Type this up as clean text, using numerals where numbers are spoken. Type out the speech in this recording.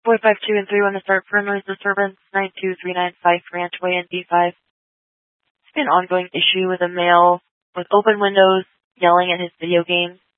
Boy 52 and 3 want to start perimeter disturbance 92395 Ranchway and B5. It's been an ongoing issue with a male with open windows yelling at his video games.